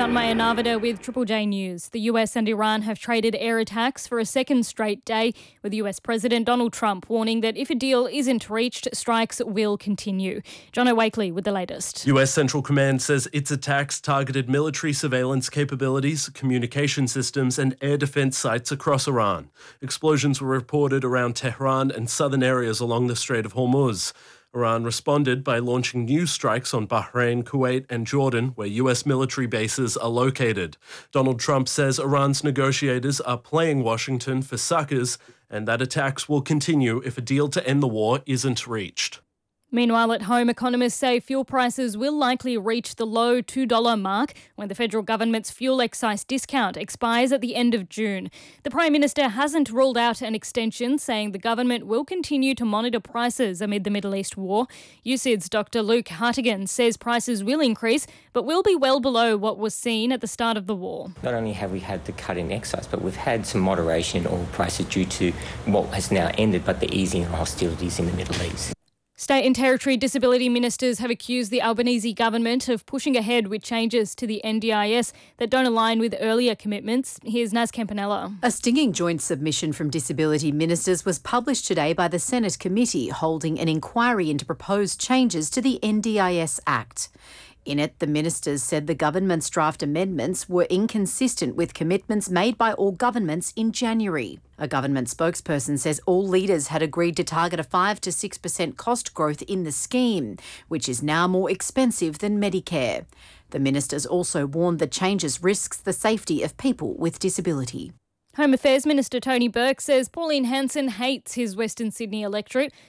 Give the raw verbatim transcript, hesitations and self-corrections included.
Tanmaya Narvada with Triple J News. The U S and Iran have traded air attacks for a second straight day, with U S President Donald Trump warning that if a deal isn't reached, strikes will continue. Jono Wakely with the latest. U S Central Command says its attacks targeted military surveillance capabilities, communication systems and air defence sites across Iran. Explosions were reported around Tehran and southern areas along the Strait of Hormuz. Iran responded by launching new strikes on Bahrain, Kuwait and Jordan, where U S military bases are located. Donald Trump says Iran's negotiators are playing Washington for suckers and that attacks will continue if a deal to end the war isn't reached. Meanwhile, at home, economists say fuel prices will likely reach the low two dollars mark when the federal government's fuel excise discount expires at the end of June. The Prime Minister hasn't ruled out an extension, saying the government will continue to monitor prices amid the Middle East war. U C I D's Doctor Luke Hartigan says prices will increase, but will be well below what was seen at the start of the war. Not only have we had the cut in excise, but we've had some moderation in oil prices due to what has now ended, but the easing of hostilities in the Middle East. State and Territory disability ministers have accused the Albanese government of pushing ahead with changes to the N D I S that don't align with earlier commitments. Here's Naz Campanella. A stinging joint submission from disability ministers was published today by the Senate committee holding an inquiry into proposed changes to the N D I S Act. In it, the ministers said the government's draft amendments were inconsistent with commitments made by all governments in January. A government spokesperson says all leaders had agreed to target a five to six percent cost growth in the scheme, which is now more expensive than Medicare. The ministers also warned the changes risks the safety of people with disability. Home Affairs Minister Tony Burke says Pauline Hanson hates his Western Sydney electorate,